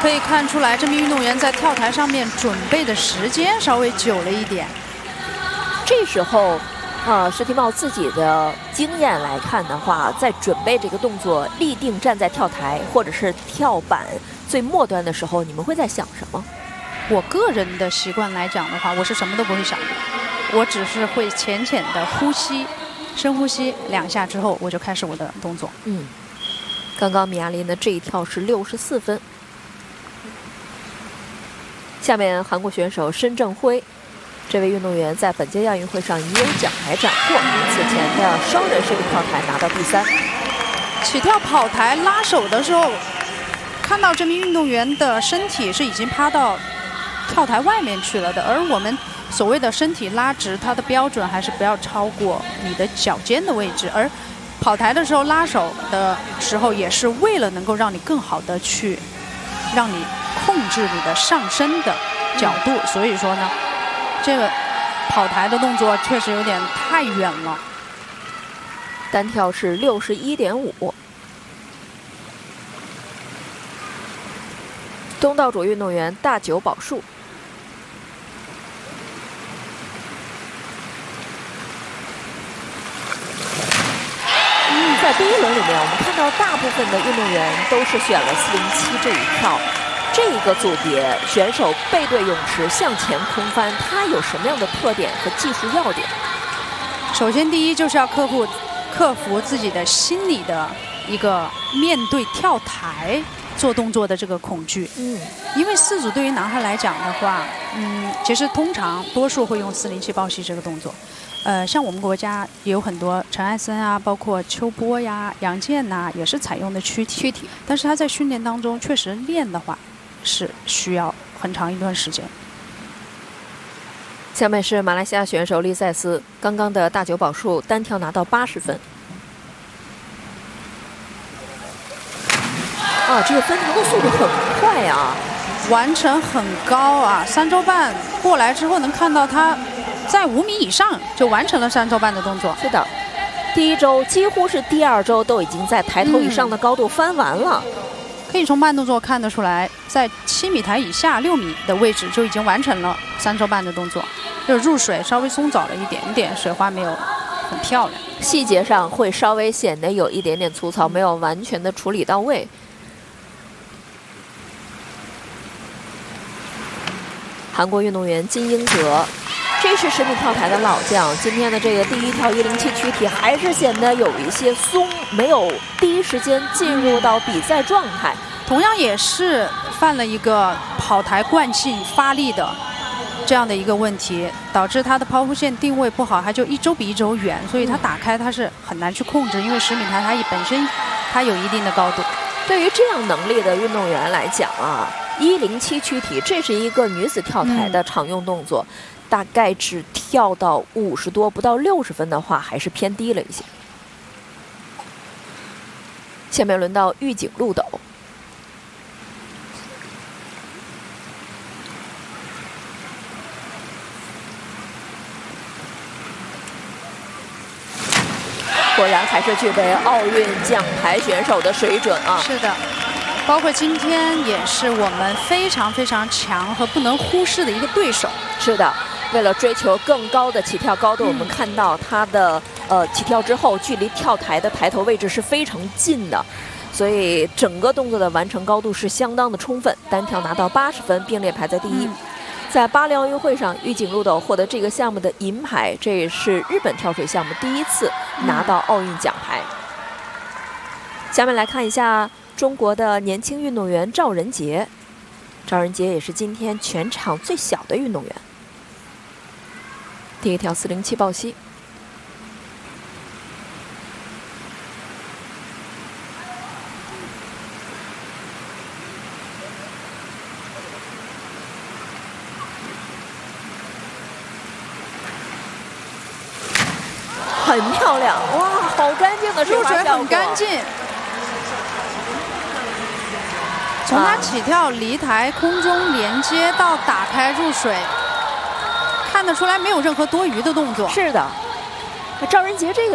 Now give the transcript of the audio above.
可以看出来，这名运动员在跳台上面准备的时间稍微久了一点。 这时候，石提茂自己的经验来看的话，在准备这个动作，立定站在跳台或者是跳板最末端的时候，你们会在想什么？ 我个人的习惯来讲的话，我是什么都不会想的，我只是会浅浅的呼吸，深呼吸2下之后，我就开始我的动作。 刚刚米亚林的这一跳是64分。下面韩国选手申正辉，这位运动员在本届亚运会上已有奖牌斩获，此前的双人设计跳台拿到第3。 起跳跑台拉手的时候，看到这名运动员的身体是已经趴到跳台外面去了的，而我们所谓的身体拉直，它的标准还是不要超过你的脚尖的位置。而跑台的时候拉手的时候，也是为了能够让你更好的去让你控制你的上身的角度。所以说呢，这个跑台的动作确实有点太远了。 单跳是61.5。东道主运动员大久保树。在第1轮里面，我们看到大部分的运动员都是选了407这一跳。这个组别选手背对泳池向前空翻，它有什么样的特点和技术要点？ 首先，第一就是要克服自己的心理的一个面对跳台做动作的这个恐惧。因为4组对于男孩来讲的话，其实通常多数会用407抱膝这个动作。像我们国家也有很多陈艾森啊，包括邱波呀、杨健呐，也是采用的躯体。但是他在训练当中确实练的话，是需要很长一段时间。 下面是马来西亚选手利塞斯，刚刚的大久保树单跳拿到80分。这个翻腾的速度很快啊， 完成很高啊！3周半过来之后，能看到他在5米以上就完成了3周半的动作。 是的，第1周几乎是第2周都已经在抬头以上的高度翻完了。 可以从慢动作看得出来，在7米台以下6米的位置就已经完成了3周半的动作，就是入水稍微松早了一点点，水花没有很漂亮， 细节上会稍微显得有一点点粗糙，没有完全的处理到位。韩国运动员金英哲，这是10米跳台的老将，今天的这个第1跳107躯体还是显得有一些松，没有第一时间进入到比赛状态。 同样也是犯了一个跑台惯性发力的这样的一个问题，导致他的抛物线定位不好，他就一周比一周远，所以他打开他是很难去控制，因为10米台它本身它有一定的高度。 对于这样能力的运动员来讲107躯体，这是一个女子跳台的常用动作，大概只跳到50多，不到60分的话，还是偏低了一些。下面轮到玉井路斗。果然还是具备奥运奖牌选手的水准啊！ 是的，包括今天也是我们非常非常强和不能忽视的一个对手。 是的，为了追求更高的起跳高度，我们看到他的起跳之后，距离跳台的抬头位置是非常近的，所以整个动作的完成高度是相当的充分。单跳拿到80分，并列排在第1。在巴黎奥运会上，玉井路斗获得这个项目的银牌，这也是日本跳水项目第1次拿到奥运奖牌。下面来看一下中国的年轻运动员赵仁杰。赵仁杰也是今天全场最小的运动员。第1跳407抱膝。很漂亮，哇，好干净的水入水花效果， 很干净。从他起跳离台空中连接到打开入水，看得出来没有任何多余的动作。 是的，赵仁杰这个。